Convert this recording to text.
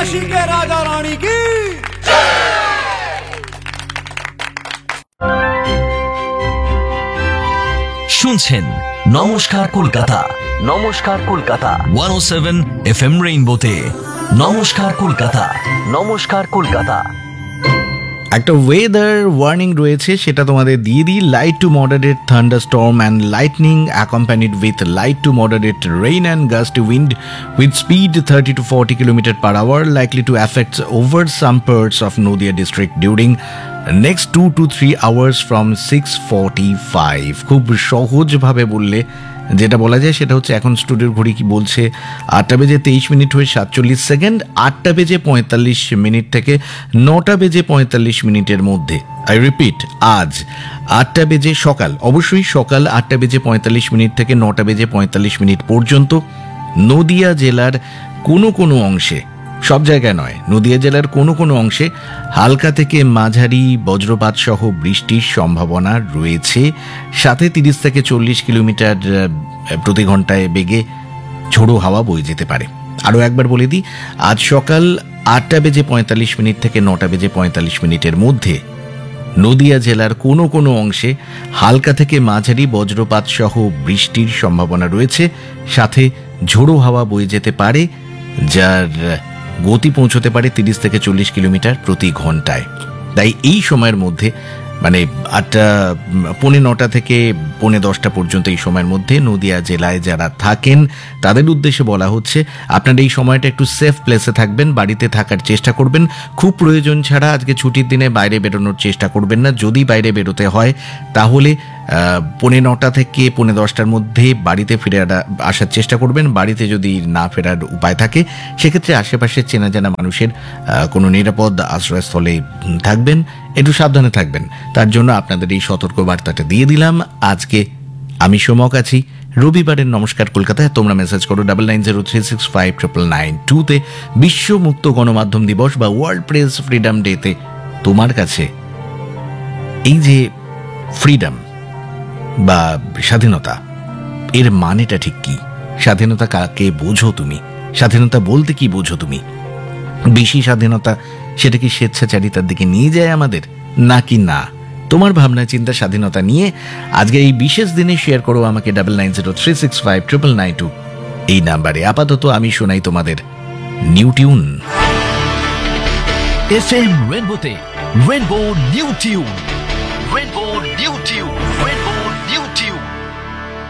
काशी के राजा रानी की শুনছেন নমস্কার কলকাতা, নমস্কার কলকাতা 107 FM রেইনবোতে। নমস্কার কলকাতা, নমস্কার কলকাতা। একটা ওয়েদার ওয়ার্নিং রয়েছে, সেটা তোমাদের দিয়ে দিই। Light to moderate thunderstorm and lightning accompanied with light to moderate rain and gust wind with speed 30 to 40 km/hour likely to affect over some parts of Nadia district during next 2 to 3 hours from 6:45। খুব সহজভাবে বললে যেটা বলা যায় সেটা হচ্ছে, এখন স্টুডিওর ঘড়ি কি বলছে 8টা বেজে 23 মিনিট হয়ে 47 সেকেন্ড। 8টা বেজে 45 মিনিট থেকে 9টা বেজে 45 মিনিটের মধ্যে, আই রিপিট, আজ 8টা বেজে সকাল, অবশ্যই সকাল 8টা বেজে 45 মিনিট থেকে 9টা বেজে 45 মিনিট পর্যন্ত নদিয়া জেলার কোনো কোনো অংশে, সব জায়গায় নয়, নদিয়া জেলার কোনো কোনো অংশে হালকা থেকে মাঝারি বজ্রপাত সহ বৃষ্টির সম্ভাবনা রয়েছে। সাথে 30 থেকে 40 কিলোমিটার প্রতি ঘন্টায় বেগে ঝোড়ো হাওয়া বয়ে যেতে পারে। আরও একবার বলে দিই, আজ সকাল 8টা বেজে 45 মিনিট থেকে 9টা বেজে 45 মিনিটের মধ্যে নদিয়া জেলার কোনো কোনো অংশে হালকা থেকে মাঝারি বজ্রপাত সহ বৃষ্টির সম্ভাবনা রয়েছে। সাথে ঝোড়ো হাওয়া বয়ে যেতে পারে, যার গতি পৌঁছতে পারে 30 থেকে 40 কিলোমিটার প্রতি ঘন্টায়। তাই এই সময়ের মধ্যে, মানে 8:45 থেকে 9:45 পর্যন্ত এই সময়ের মধ্যে নদিয়া জেলায় যারা থাকেন তাদের উদ্দেশ্যে বলা হচ্ছে, আপনারা এই সময়টা একটু সেফ প্লেসে থাকবেন, বাড়িতে থাকার চেষ্টা করবেন। খুব প্রয়োজন ছাড়া আজকে ছুটির দিনে বাইরে বেরোনোর চেষ্টা করবেন না। যদি বাইরে বেরোতে হয় তাহলে 9:45 থেকে 10:45 মধ্যে বাড়িতে ফিরে আসার চেষ্টা করবেন। বাড়িতে যদি না ফেরার উপায় থাকে সেক্ষেত্রে আশেপাশে চেনা জানা মানুষের কোনো নিরাপদ আশ্রয়স্থলে থাকবেন, একটু সাবধানে থাকবেন। তার জন্য আপনাদের এই সতর্ক বার্তাটা দিয়ে দিলাম। আজকে আমি সোমক আছি, রবিবারের নমস্কার কলকাতায়। তোমরা মেসেজ করো 9903659992-তে। বিশ্ব মুক্ত গণমাধ্যম দিবস বা ওয়ার্ল্ড প্রেস ফ্রিডম ডেতে তোমার কাছে এই যে ফ্রিডম বা স্বাধীনতা, এর মানেটা ঠিক কি? স্বাধীনতা কাকে বোঝো তুমি? স্বাধীনতা বলতে কি বোঝো তুমি? বেশি স্বাধীনতা সেটা কি স্বেচ্ছাচারিতার দিকে নিয়ে যায় আমাদের, নাকি না? তোমার ভাবনা চিন্তা স্বাধীনতা নিয়ে আজকে এই বিশেষ দিনে শেয়ার করো আমাকে 9903659992 এই নাম্বারে। আপাতত আমি শোনাই তোমাদের new tune. FM রেইনবোতে rainbow new tune, rainbow new